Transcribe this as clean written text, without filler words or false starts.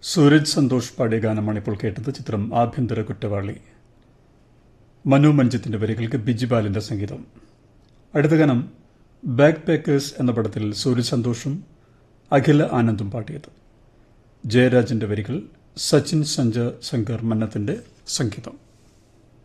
സൂരജ് സന്തോഷ് പാടിയ ഗാനമാണ് ഇപ്പോൾ കേട്ടത്. ചിത്രം ആഭ്യന്തര കുറ്റവാളി. മനു മഞ്ജിത്തിന്റെ വരികൾക്ക് ബിജിബാലിന്റെ സംഗീതം. അടുത്ത ഗാനം ബാക്ക് പാക്കേഴ്സ് എന്ന പടത്തിൽ സൂരജ് സന്തോഷും അഖില ആനന്ദും പാടിയത്. ജയരാജന്റെ വരികൾ, സച്ചിൻ ശങ്കർ മന്നത്തിന്റെ സംഗീതം.